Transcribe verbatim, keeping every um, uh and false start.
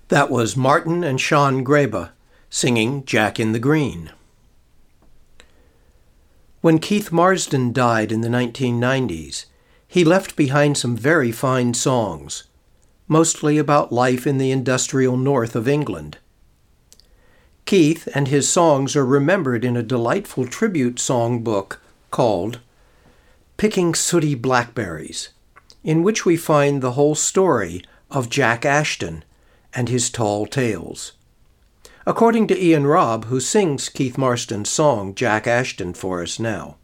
That was Martin and Sean Greba singing Jack in the Green. When Keith Marsden died in the nineteen nineties, he left behind some very fine songs, mostly about life in the industrial north of England. Keith and his songs are remembered in a delightful tribute song book called Picking Sooty Blackberries, in which we find the whole story of Jack Ashton and his tall tales. According to Ian Robb, who sings Keith Marsden's song Jack Ashton for us now.